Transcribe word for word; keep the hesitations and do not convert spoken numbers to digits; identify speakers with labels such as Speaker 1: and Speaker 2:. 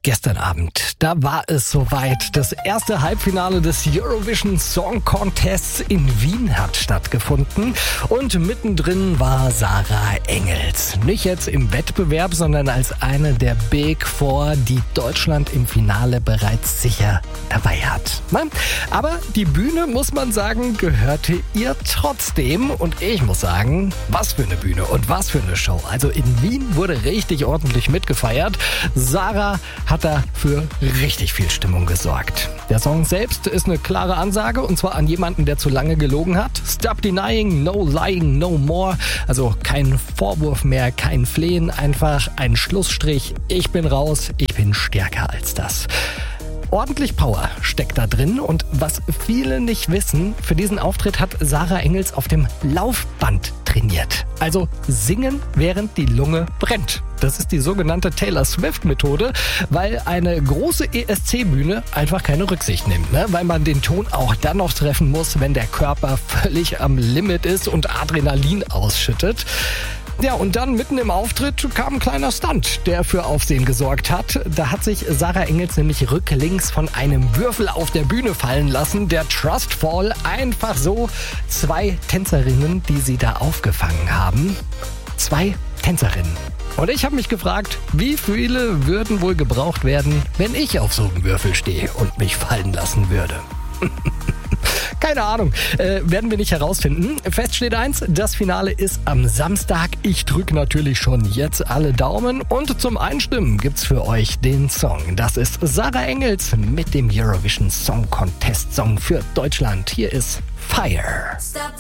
Speaker 1: Gestern Abend, da war es soweit. Das erste Halbfinale des Eurovision Song Contests in Wien hat stattgefunden. Und mittendrin war Sarah Engels. Nicht jetzt im Wettbewerb, sondern als eine der Big Four, die Deutschland im Finale bereits sicher dabei hat. Aber die Bühne, muss man sagen, gehörte ihr trotzdem. Und ich muss sagen, was für eine Bühne und was für eine Show. Also in Wien wurde richtig ordentlich mitgefeiert. Sarah hat da für richtig viel Stimmung gesorgt. Der Song selbst ist eine klare Ansage, und zwar an jemanden, der zu lange gelogen hat. Stop denying, no lying, no more. Also kein Vorwurf mehr, kein Flehen, einfach ein Schlussstrich. Ich bin raus, ich bin stärker als das. Ordentlich Power steckt da drin, und was viele nicht wissen, für diesen Auftritt hat Sarah Engels auf dem Laufband trainiert. Also singen, während die Lunge brennt. Das ist die sogenannte Taylor Swift-Methode, weil eine große E S C-Bühne einfach keine Rücksicht nimmt, ne? Weil man den Ton auch dann noch treffen muss, wenn der Körper völlig am Limit ist und Adrenalin ausschüttet. Ja, und dann mitten im Auftritt kam ein kleiner Stunt, der für Aufsehen gesorgt hat. Da hat sich Sarah Engels nämlich rücklings von einem Würfel auf der Bühne fallen lassen. Der Trust Fall, einfach so. Zwei Tänzerinnen, die sie da aufgefangen haben. Zwei Tänzerinnen. Und ich habe mich gefragt, wie viele würden wohl gebraucht werden, wenn ich auf so einem Würfel stehe und mich fallen lassen würde? Keine Ahnung, äh, werden wir nicht herausfinden. Fest steht eins, das Finale ist am Samstag. Ich drücke natürlich schon jetzt alle Daumen, und zum Einstimmen gibt's für euch den Song. Das ist Sarah Engels mit dem Eurovision Song Contest Song für Deutschland. Hier ist Fire.